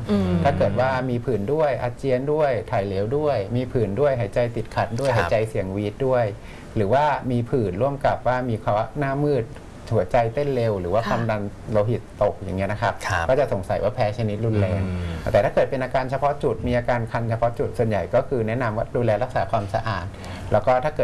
ถ้าเกิดว่ามีผื่นด้วยอาเจียนด้วยถ่ายเหลวด้วยมีผื่นด้วยหายใจติดขัดด้วยหายใจเสียงวีดด้วยหรือว่ามีผื่นร่วมกับว่ามีภาวะหน้ามืดหัวใจเต้นเร็วหรือว่าความดันโลหิตตกอย่างเงี้ยนะครับก็จะสงสัยว่าแพ้ชนิดรุนแรงแต่ถ้าเกิดเป็นอาการเฉพาะจุดมีอาการคันเฉพาะจุดส่วนใหญ่ก็คือแนะนำว่าดูแลรักษาความสะอาดแล้วก็ถ้าเกิด